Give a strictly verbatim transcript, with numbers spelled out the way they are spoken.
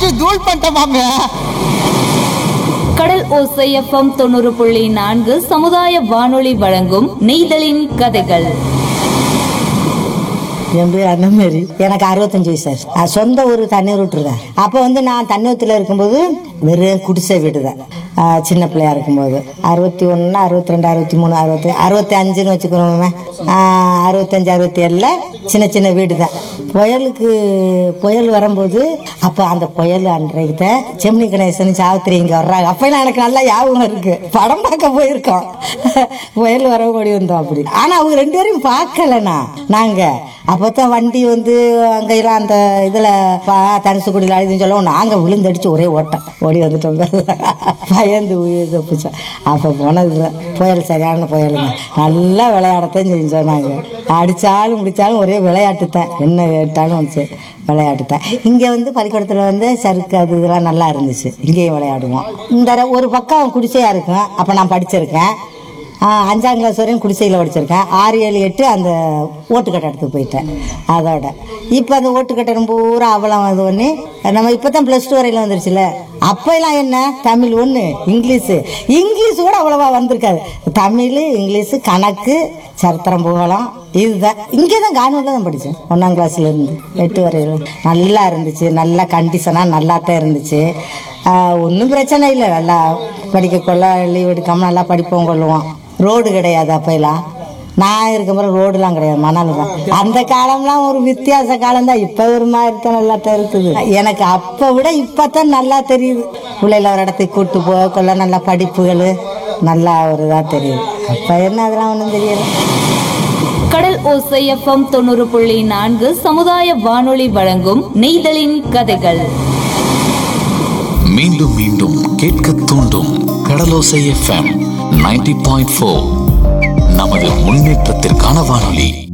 அடிச்சு தூள் பண்ணிட்ட மாமே. கடல் ஓசை எஃப்எம் தொண்ணூறு புள்ளி நான்கு சமுதாய வானொலி வழங்கும் நெய்தலின் கதைகள். என் பேர் அண்ணமாரி. எனக்கு அறுபத்தஞ்சு வயசு சார். நான் சொந்த ஊர் தண்ணீர் விட்டுருக்கேன். அப்போ வந்து நான் தண்ணீரத்தில் இருக்கும்போது வெறும் குடிசை வீடு தான். சின்ன பிள்ளையா இருக்கும்போது அறுபத்தி ஒன்று அறுபத்தி ரெண்டு அறுபத்தி மூணு அறுபத்தி அறுபத்தி அஞ்சுன்னு வச்சுக்கிறோமே. அறுபத்தஞ்சு அறுபத்தி ஏழில் சின்ன சின்ன வீடு தான். புயலுக்கு புயல் வரும்போது அப்போ அந்த புயல் அன்றைக்கு தான் செம்னி கணேசன் சாவித்திரி இங்கே வர்றாங்க. அப்போலாம் எனக்கு நல்லா ஞாபகம் இருக்கு. படம் பார்க்க போயிருக்கோம். புயல் வர ஓடி வந்தோம் அப்படி. ஆனால் அவங்க ரெண்டு பேரையும் பார்க்கலண்ணா. நாங்கள் அப்போத்தான் வண்டி வந்து அங்கெல்லாம் அந்த இதில் தனுசுக்குடியில் அழுதுன்னு சொல்லவும் நாங்கள் விழுந்தடிச்சு ஒரே ஓட்டம் ஓடி வந்துட்டோம். பயந்து உயிர் தப்பிச்சோம். அப்போ போனது புயல் சரியான புயலுங்க. நல்லா விளையாடத்தான் செஞ்சோம். நாங்கள் அடித்தாலும் முடித்தாலும் ஒரே விளையாட்டு தான். என்ன கேட்டாலும் வந்துச்சு விளையாட்டு தான். இங்கே வந்து பள்ளிக்கூடத்தில் வந்து சறுக்கு அது இதெல்லாம் நல்லா இருந்துச்சு. இங்கேயும் விளையாடுவோம். இந்த ஒரு பக்கம் குடிசையாக இருக்கும். அப்போ நான் படிச்சிருக்கேன். அஞ்சாம் கிளாஸ் வரையும் குடிசையில் படிச்சிருக்கேன். ஆறு ஏழு எட்டு அந்த ஓட்டுக்கட்டை எடுத்துக்கு போயிட்டேன். அதோட இப்போ அந்த ஓட்டுக்கட்டை ரொம்ப பூரா அவலம் இது பண்ணி நம்ம இப்போ தான் ப்ளஸ் டூ வரையில் வந்துருச்சுல. அப்போலாம் என்ன தமிழ் ஒன்று, இங்கிலீஷு இங்கிலீஷ் கூட அவ்வளோவா வந்திருக்காது. தமிழ், இங்கிலீஷு, கணக்கு, சரித்திரம், புகழம் இதுதான். இங்கே தான் கான்வெண்ட்டில் தான் படித்தேன். ஒன்றாம் கிளாஸ்லேருந்து எட்டு வரையிலும் நல்லா இருந்துச்சு. நல்லா கண்டிஷனாக நல்லா தான் இருந்துச்சு. ஒன்றும் பிரச்சனை இல்லை. நல்லா படிக்க கொள்ள லீவ் எடுக்காமல் நல்லா படிப்போம் கொள்ளுவோம். ரோடு கிடையாது அப்போலாம். நான் இருக்க மாதிரி ரோடுலாம் கிடையாது, மணல் தான். அந்த காலம்லாம் ஒரு வித்தியாச காலம் தான். இப்போ ஒரு மாதிரி தான் நல்லா தான் இருக்குது. எனக்கு அப்போ விட இப்போ தான் நல்லா தெரியுது. பிள்ளைல ஒரு இடத்துக்கு கூப்பிட்டு போக கொள்ள நல்லா படிப்புகள் நல்லா ஒரு இதாக தெரியுது. அப்போ என்ன அதெல்லாம் ஒன்றும் தெரியல. கடல் ஓசை எஃப்எம் தொண்ணூறு புள்ளி நான்கு சமுதாய வானொலி வழங்கும் நெய்தலின் கதைகள். மீண்டும் மீண்டும் கேட்க தூண்டும் கடலோசை எஃப்எம் நைன்டி பாயிண்ட் ஃபோர் நமது முன்னேற்றத்திற்கான வானொலி.